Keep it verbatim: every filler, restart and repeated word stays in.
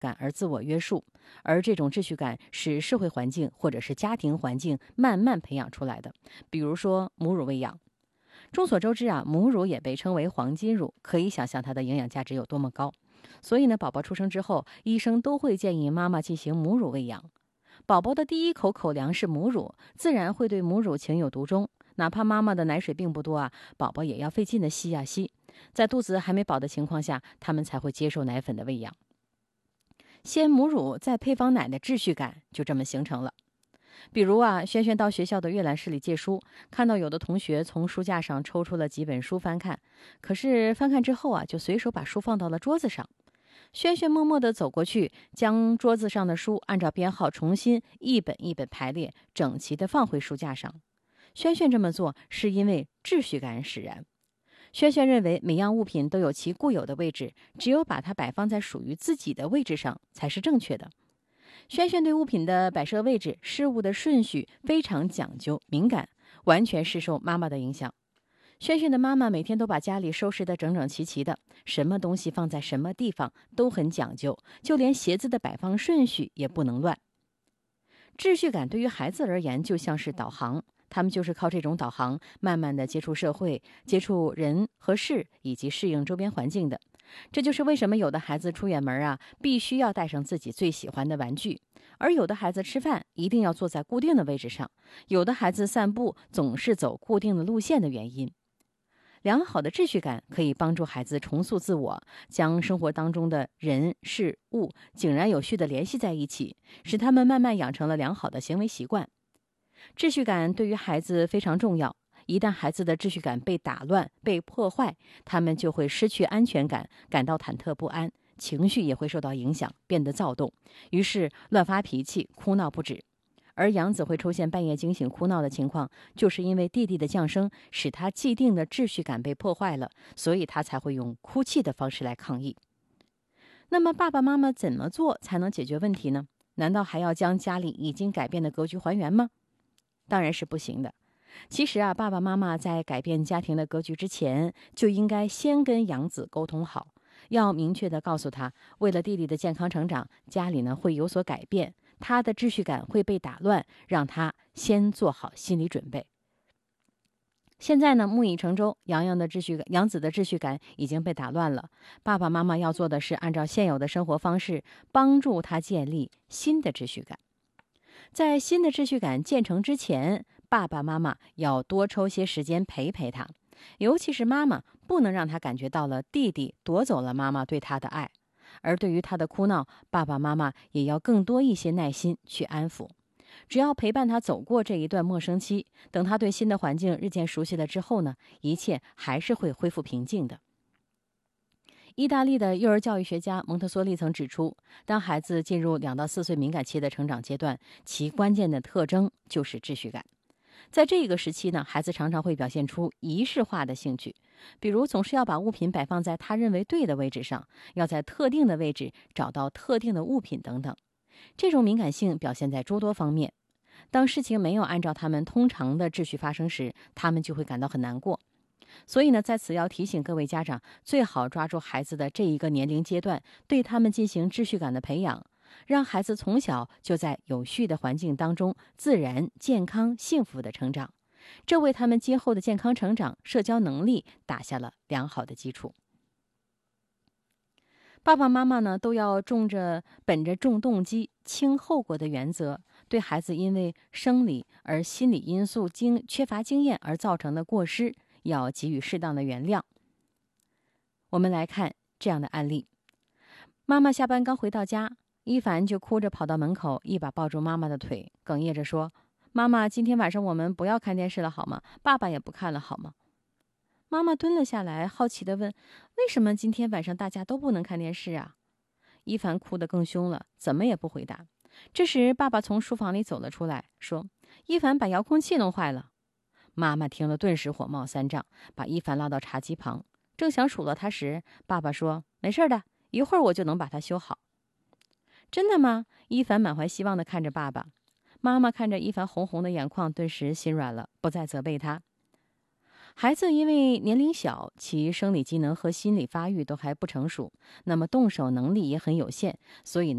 感而自我约束，而这种秩序感是社会环境或者是家庭环境慢慢培养出来的。比如说母乳喂养，众所周知啊，母乳也被称为黄金乳，可以想象它的营养价值有多么高。所以呢，宝宝出生之后，医生都会建议妈妈进行母乳喂养。宝宝的第一口口粮是母乳，自然会对母乳情有独钟。哪怕妈妈的奶水并不多啊，宝宝也要费劲的吸呀吸。在肚子还没饱的情况下，他们才会接受奶粉的喂养。先母乳再配方奶的秩序感就这么形成了。比如啊，轩轩到学校的阅览室里借书，看到有的同学从书架上抽出了几本书翻看，可是翻看之后啊，就随手把书放到了桌子上。轩轩默默地走过去，将桌子上的书按照编号重新一本一本排列，整齐地放回书架上。轩轩这么做是因为秩序感使然。轩轩认为每样物品都有其固有的位置，只有把它摆放在属于自己的位置上才是正确的。轩轩对物品的摆设位置、事物的顺序非常讲究、敏感，完全是受妈妈的影响。轩轩的妈妈每天都把家里收拾得整整齐齐的，什么东西放在什么地方都很讲究，就连鞋子的摆放顺序也不能乱。秩序感对于孩子而言就像是导航，他们就是靠这种导航，慢慢的接触社会、接触人和事，以及适应周边环境的。这就是为什么有的孩子出远门啊，必须要带上自己最喜欢的玩具，而有的孩子吃饭一定要坐在固定的位置上，有的孩子散步总是走固定的路线的原因。良好的秩序感可以帮助孩子重塑自我，将生活当中的人事物井然有序地联系在一起，使他们慢慢养成了良好的行为习惯。秩序感对于孩子非常重要，一旦孩子的秩序感被打乱、被破坏，他们就会失去安全感，感到忐忑不安，情绪也会受到影响，变得躁动，于是乱发脾气，哭闹不止。而杨子会出现半夜惊醒哭闹的情况，就是因为弟弟的降生使他既定的秩序感被破坏了，所以他才会用哭泣的方式来抗议。那么爸爸妈妈怎么做才能解决问题呢？难道还要将家里已经改变的格局还原吗？当然是不行的。其实啊，爸爸妈妈在改变家庭的格局之前，就应该先跟杨子沟通好，要明确地告诉他，为了弟弟的健康成长，家里呢会有所改变，他的秩序感会被打乱，让他先做好心理准备。现在呢，木已成舟，洋洋的秩序感，杨子的秩序感已经被打乱了。爸爸妈妈要做的是按照现有的生活方式，帮助他建立新的秩序感。在新的秩序感建成之前，爸爸妈妈要多抽些时间陪陪他，尤其是妈妈，不能让他感觉到了弟弟夺走了妈妈对他的爱。而对于他的哭闹，爸爸妈妈也要更多一些耐心去安抚。只要陪伴他走过这一段陌生期，等他对新的环境日渐熟悉了之后呢，一切还是会恢复平静的。意大利的幼儿教育学家蒙特梭利曾指出，当孩子进入两到四岁敏感期的成长阶段，其关键的特征就是秩序感。在这个时期呢，孩子常常会表现出仪式化的兴趣，比如总是要把物品摆放在他认为对的位置上，要在特定的位置找到特定的物品等等。这种敏感性表现在诸多方面。当事情没有按照他们通常的秩序发生时，他们就会感到很难过。所以呢，在此要提醒各位家长，最好抓住孩子的这一个年龄阶段，对他们进行秩序感的培养，让孩子从小就在有序的环境当中自然、健康、幸福的成长，这为他们今后的健康成长、社交能力打下了良好的基础。爸爸妈妈呢，都要重着本着重动机、轻后果的原则，对孩子因为生理而心理因素经缺乏经验而造成的过失，要给予适当的原谅。我们来看这样的案例：妈妈下班刚回到家，一凡就哭着跑到门口，一把抱住妈妈的腿，哽咽着说：“妈妈，今天晚上我们不要看电视了好吗？爸爸也不看了好吗？”妈妈蹲了下来，好奇地问：“为什么今天晚上大家都不能看电视啊？”一凡哭得更凶了，怎么也不回答。这时，爸爸从书房里走了出来，说：“一凡把遥控器弄坏了。”妈妈听了，顿时火冒三丈，把一凡拉到茶几旁，正想数落他时，爸爸说：“没事的，一会儿我就能把它修好。”“真的吗？”一凡满怀希望地看着爸爸。妈妈看着一凡红红的眼眶，顿时心软了，不再责备他。 孩子因为年龄小，其生理机能和心理发育都还不成熟，那么动手能力也很有限，所以呢。